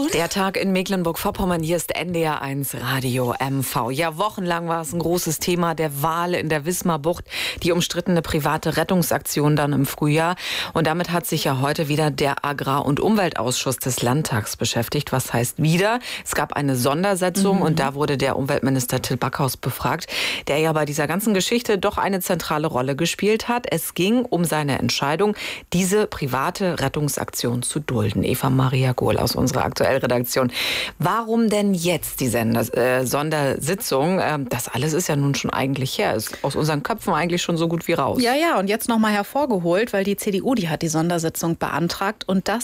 Der Tag in Mecklenburg-Vorpommern, hier ist NDR1 Radio MV. Ja, wochenlang war es ein großes Thema, der Wal in der Wismarbucht, die umstrittene private Rettungsaktion dann im Frühjahr. Und damit hat sich ja heute wieder der Agrar- und Umweltausschuss des Landtags beschäftigt. Was heißt wieder? Es gab eine Sondersitzung und da wurde der Umweltminister Till Backhaus befragt, der ja bei dieser ganzen Geschichte doch eine zentrale Rolle gespielt hat. Es ging um seine Entscheidung, diese private Rettungsaktion zu dulden. Eva Maria Gohl aus unserer Aktuellredaktion. Warum denn jetzt die Sondersitzung? Das alles ist ja nun schon eigentlich her. Ist aus unseren Köpfen eigentlich schon so gut wie raus. Ja, und jetzt nochmal hervorgeholt, weil die CDU, die hat die Sondersitzung beantragt. Und das